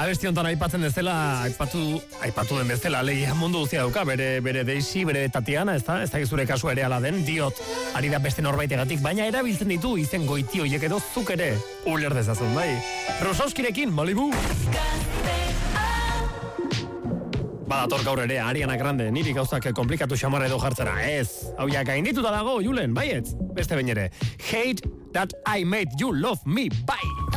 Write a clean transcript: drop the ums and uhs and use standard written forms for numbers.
Abesti hontan aipatzen dezela, aipatu den bezala, legia mundu guztia dauka, bere Daisy, bere Tatiana, ez da zure kasua ere ala den, diot, ari da beste norbaitegatik, baina erabiltzen ditu izen goiti hoiek edo zuk ere uler dezazun, bai. Rosowskirekin, Malibu! Badator gaur ere, Ariana Grande, niri gauzak komplikatu xamar edo jartzera, ez. Hau ja, gaindituta dago, Julen, baietz, beste behin ere. Hate that I made you love me, bye!